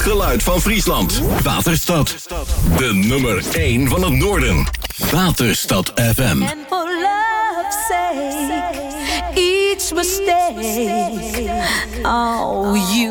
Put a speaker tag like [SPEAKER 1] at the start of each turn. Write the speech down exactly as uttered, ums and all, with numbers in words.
[SPEAKER 1] geluid van Friesland. Waterstad. De nummer één van het noorden. Waterstad F M.
[SPEAKER 2] And for love's sake, each mistake, oh, you